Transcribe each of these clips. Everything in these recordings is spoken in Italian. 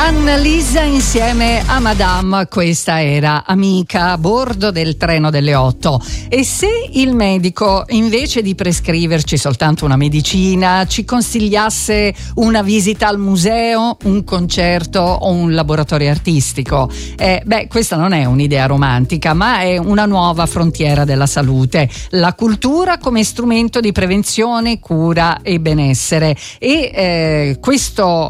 Annalisa insieme a Madame, questa era Amica a bordo del treno delle 8. E se il medico, invece di prescriverci soltanto una medicina, ci consigliasse una visita al museo, un concerto o un laboratorio artistico? Questa non è un'idea romantica, ma è una nuova frontiera della salute. La cultura come strumento di prevenzione, cura e benessere. E questo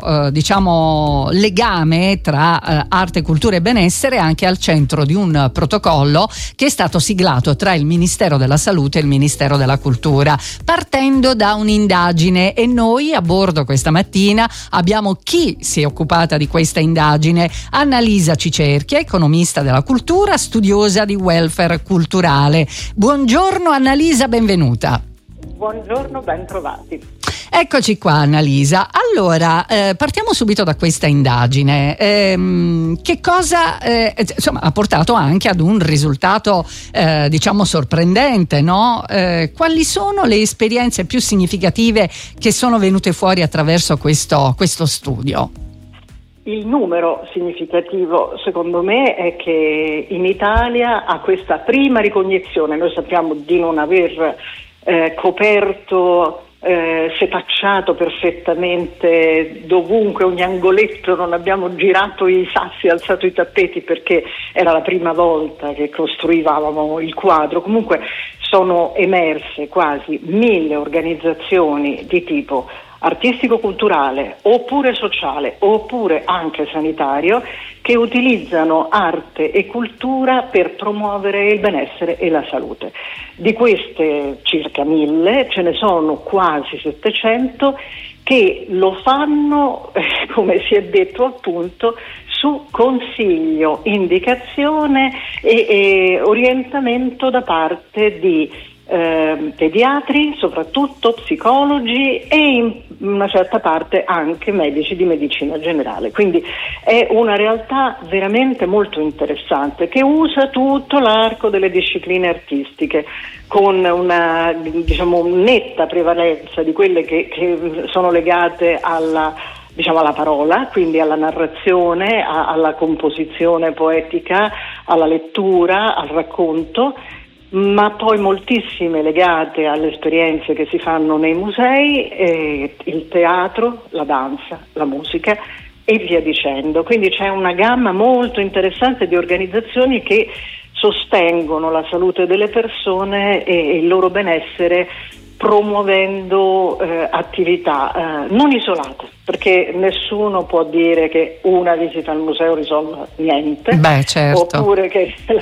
legame tra arte, cultura e benessere anche al centro di un protocollo che è stato siglato tra il Ministero della Salute e il Ministero della Cultura, partendo da un'indagine, e noi a bordo questa mattina abbiamo chi si è occupata di questa indagine: Annalisa Cicerchia, economista della cultura, studiosa di welfare culturale. Buongiorno Annalisa, benvenuta. Buongiorno, ben trovati. Eccoci qua Annalisa. Allora, partiamo subito da questa indagine. Che cosa ha portato anche ad un risultato sorprendente, no? Quali sono le esperienze più significative che sono venute fuori attraverso questo studio? Il numero significativo, secondo me, è che in Italia a questa prima ricognizione noi sappiamo di non aver coperto, setacciato perfettamente dovunque, ogni angoletto, non abbiamo girato i sassi, alzato i tappeti, perché era la prima volta che costruivamo il quadro. Comunque sono emerse quasi 1000 organizzazioni di tipo artistico-culturale, oppure sociale, oppure anche sanitario, che utilizzano arte e cultura per promuovere il benessere e la salute. Di queste circa 1000 ce ne sono quasi 700 che lo fanno, come si è detto appunto, su consiglio, indicazione e orientamento da parte di pediatri, soprattutto psicologi, e in una certa parte anche medici di medicina generale. Quindi è una realtà veramente molto interessante, che usa tutto l'arco delle discipline artistiche, con una netta prevalenza di quelle che sono legate alla parola, quindi alla narrazione, alla composizione poetica, alla lettura, al racconto, ma poi moltissime legate alle esperienze che si fanno nei musei, il teatro, la danza, la musica e via dicendo. Quindi c'è una gamma molto interessante di organizzazioni che sostengono la salute delle persone e il loro benessere, promuovendo attività non isolate, perché nessuno può dire che una visita al museo risolva niente, certo, oppure che